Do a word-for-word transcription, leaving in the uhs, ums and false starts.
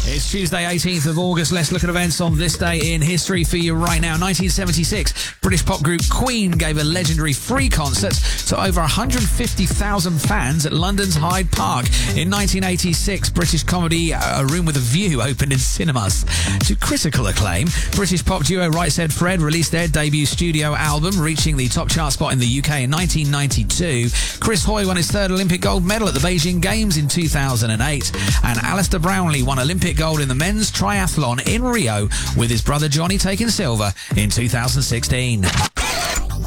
It's Tuesday, eighteenth of August. Let's look at events on this day in history for you right now. nineteen seventy-six, British pop group Queen gave a legendary free concert to over one hundred fifty thousand fans at London's Hyde Park. In nineteen eighty-six, British comedy A Room with a View opened in cinemas. To critical acclaim, British pop duo Right Said Fred released their debut studio album, reaching the top chart spot in the U K in nineteen ninety-two. Chris Hoy won his third Olympic gold medal at the Beijing Games in two thousand eight. And Alistair Brownlee won Olympic gold in the men's triathlon in Rio, with his brother Johnny taking silver in two thousand sixteen.